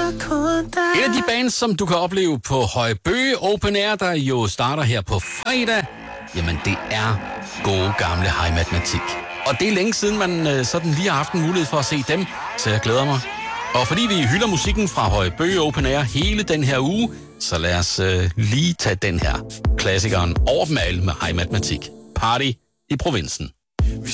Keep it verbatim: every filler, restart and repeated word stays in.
Et af de bands, som du kan opleve på Højbøge Open Air, der jo starter her på fredag, jamen det er gode gamle High Mathematik. Og det er længe siden, man øh, sådan lige har haft en mulighed for at se dem, så jeg glæder mig. Og fordi vi hylder musikken fra Højbøge Open Air hele den her uge, så lad os øh, lige tage den her klassikeren over dem alle med High Matematik. Party i provinsen.